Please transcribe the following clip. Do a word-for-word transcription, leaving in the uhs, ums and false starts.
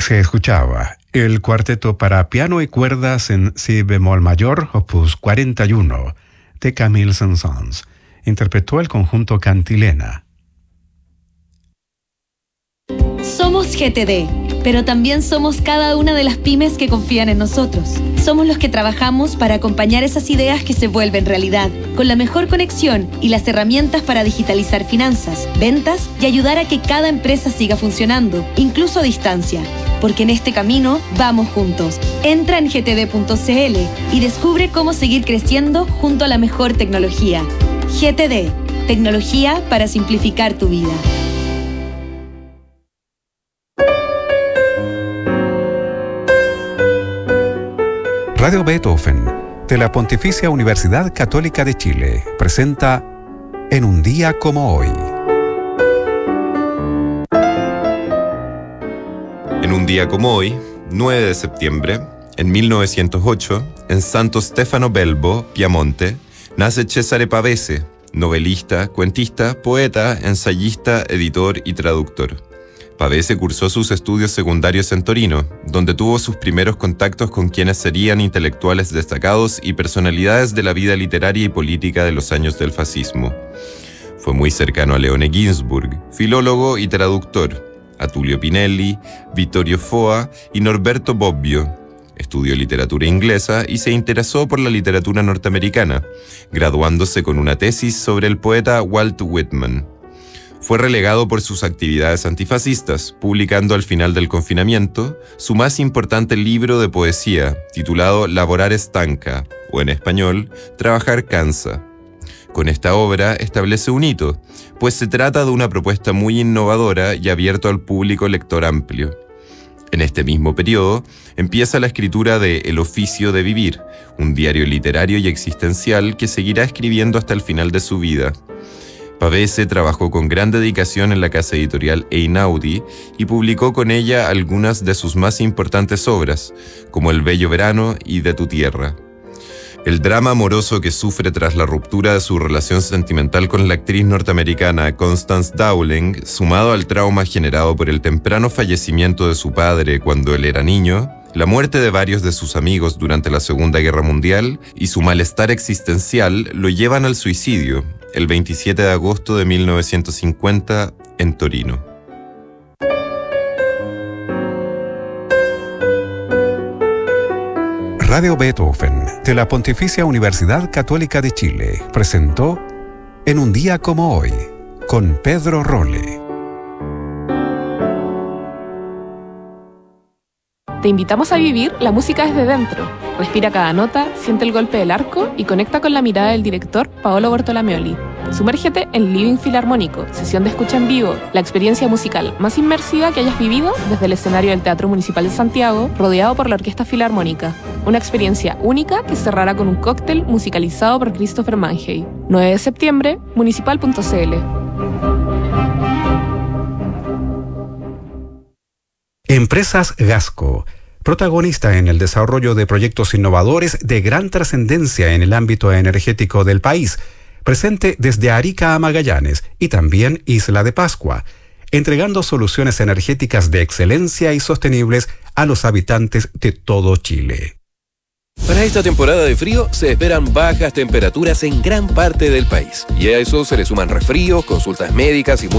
Se escuchaba el cuarteto para piano y cuerdas en si bemol mayor, opus cuarenta y uno, de Camille Saint-Saëns. Interpretó el conjunto Cantilena. Somos G T D, pero también somos cada una de las pymes que confían en nosotros. Somos los que trabajamos para acompañar esas ideas que se vuelven realidad, con la mejor conexión y las herramientas para digitalizar finanzas, ventas y ayudar a que cada empresa siga funcionando, incluso a distancia. Porque en este camino vamos juntos. Entra en g t d punto c l y descubre cómo seguir creciendo junto a la mejor tecnología. G T D, tecnología para simplificar tu vida. Radio Beethoven, de la Pontificia Universidad Católica de Chile, presenta En un día como hoy. En un día como hoy, nueve de septiembre, en mil novecientos ocho, en Santo Stefano Belbo, Piamonte, nace Cesare Pavese, novelista, cuentista, poeta, ensayista, editor y traductor. Pavese cursó sus estudios secundarios en Torino, donde tuvo sus primeros contactos con quienes serían intelectuales destacados y personalidades de la vida literaria y política de los años del fascismo. Fue muy cercano a Leone Ginsburg, filólogo y traductor, a Tullio Pinelli, Vittorio Foa y Norberto Bobbio. Estudió literatura inglesa y se interesó por la literatura norteamericana, graduándose con una tesis sobre el poeta Walt Whitman. Fue relegado por sus actividades antifascistas, publicando al final del confinamiento su más importante libro de poesía, titulado Laborar estanca, o en español, Trabajar cansa. Con esta obra establece un hito, pues se trata de una propuesta muy innovadora y abierta al público lector amplio. En este mismo periodo, empieza la escritura de El oficio de vivir, un diario literario y existencial que seguirá escribiendo hasta el final de su vida. Pavese trabajó con gran dedicación en la casa editorial Einaudi y publicó con ella algunas de sus más importantes obras, como El bello verano y De tu tierra. El drama amoroso que sufre tras la ruptura de su relación sentimental con la actriz norteamericana Constance Dowling, sumado al trauma generado por el temprano fallecimiento de su padre cuando él era niño, la muerte de varios de sus amigos durante la Segunda Guerra Mundial y su malestar existencial lo llevan al suicidio, el veintisiete de agosto de mil novecientos cincuenta, en Torino. Radio Beethoven, de la Pontificia Universidad Católica de Chile, presentó En un día como hoy, con Pedro Rolle. Te invitamos a vivir la música desde dentro. Respira cada nota, siente el golpe del arco y conecta con la mirada del director Paolo Bortolomeoli. Sumérgete en Living Filarmónico, sesión de escucha en vivo, la experiencia musical más inmersiva que hayas vivido desde el escenario del Teatro Municipal de Santiago, rodeado por la Orquesta Filarmónica. Una experiencia única que cerrará con un cóctel musicalizado por Christopher Mangey. nueve de septiembre, municipal punto c l. Empresas Gasco, protagonista en el desarrollo de proyectos innovadores de gran trascendencia en el ámbito energético del país, presente desde Arica a Magallanes y también Isla de Pascua, entregando soluciones energéticas de excelencia y sostenibles a los habitantes de todo Chile. Para esta temporada de frío se esperan bajas temperaturas en gran parte del país y a eso se le suman resfríos, consultas médicas y muchas